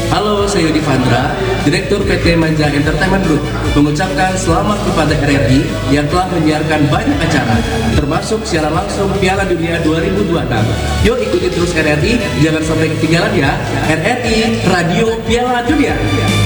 Halo, saya Yudi Fandra, Direktur PT Manja Entertainment Group, mengucapkan selamat kepada RRI yang telah menyiarkan banyak acara, termasuk siaran langsung Piala Dunia 2026. Yuk ikuti terus RRI, jangan sampai ketinggalan ya. RRI Radio Piala Dunia.